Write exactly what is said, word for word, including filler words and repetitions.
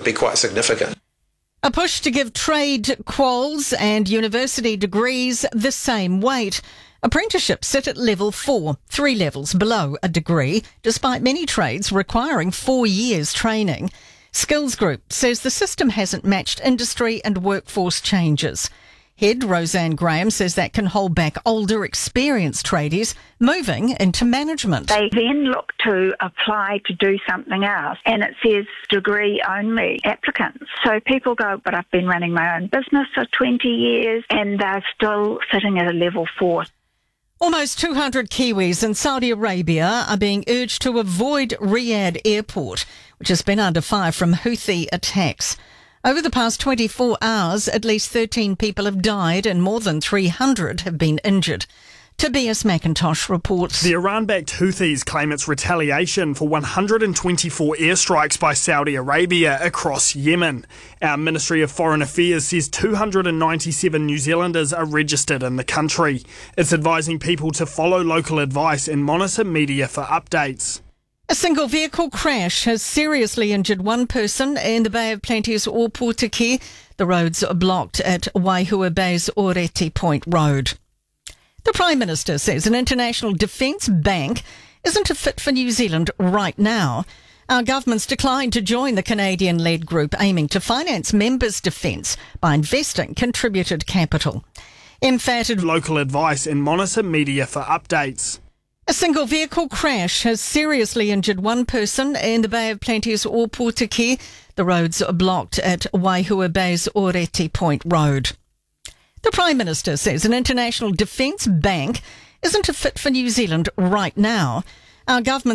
be quite significant. A push to give trade quals and university degrees the same weight. Apprenticeships sit at level four, three levels below a degree, despite many trades requiring four years training. Skills Group says the system hasn't matched industry and workforce changes. Head Roseanne Graham says that can hold back older, experienced tradies moving into management. They then look to apply to do something else, and it says degree-only applicants. So people go, but I've been running my own business for twenty years, and they're still sitting at a level four. Almost two hundred Kiwis in Saudi Arabia are being urged to avoid Riyadh airport, which has been under fire from Houthi attacks. Over the past twenty-four hours, at least thirteen people have died and more than three hundred have been injured. Tobias McIntosh reports. The Iran-backed Houthis claim it's retaliation for one hundred twenty-four airstrikes by Saudi Arabia across Yemen. Our Ministry of Foreign Affairs says two hundred ninety-seven New Zealanders are registered in the country. It's advising people to follow local advice and monitor media for updates. A single vehicle crash has seriously injured one person in the Bay of Plenty's Opotiki. The roads are blocked at Waihua Bay's Oreti Point Road. The Prime Minister says an international defence bank isn't a fit for New Zealand right now. Our government's declined to join the Canadian-led group aiming to finance members' defence by investing contributed capital. Emphatic local advice and monitor media for updates. A single vehicle crash has seriously injured one person in the Bay of Plenty's Opotiki. The roads are blocked at Waihua Bay's Oreti Point Road. The Prime Minister says an international defence bank isn't a fit for New Zealand right now. Our government